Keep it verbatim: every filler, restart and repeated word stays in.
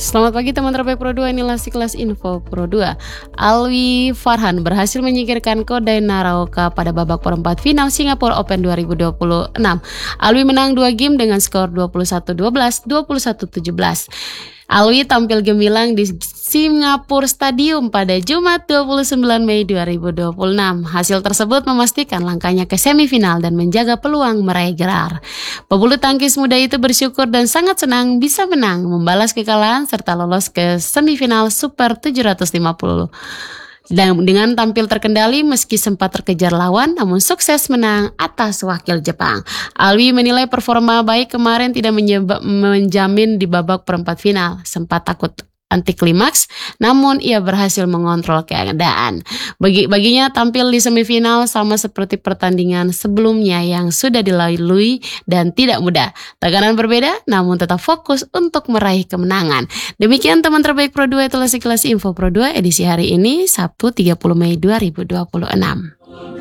Selamat pagi teman terbaik Pro dua, inilah Sekilas Info Pro dua. Alwi Farhan berhasil menyingkirkan Kodai Naraoka pada babak perempat final Singapore Open dua ribu dua puluh enam. Alwi menang dua game dengan skor dua puluh satu dua belas, dua puluh satu tujuh belas. Alwi tampil gemilang di Singapura Stadium pada Jumat dua puluh sembilan Mei dua ribu dua puluh enam. Hasil tersebut memastikan langkahnya ke semifinal dan menjaga peluang meraih gelar. Pebulu tangkis muda itu bersyukur dan sangat senang bisa menang, membalas kekalahan serta lolos ke semifinal Super tujuh ratus lima puluh. Dan dengan tampil terkendali meski sempat terkejar lawan, namun sukses menang atas wakil Jepang. Alwi menilai performa baik kemarin tidak menyebab, menjamin di babak perempat final. Sempat takut anti klimaks, namun ia berhasil mengontrol keadaan. Bagi baginya tampil di semifinal sama seperti pertandingan sebelumnya yang sudah dilalui dan tidak mudah. Tekanan berbeda, namun tetap fokus untuk meraih kemenangan. Demikian teman terbaik Pro dua, itulah Sekilas Info Pro dua edisi hari ini, Sabtu tiga puluh Mei dua ribu dua puluh enam.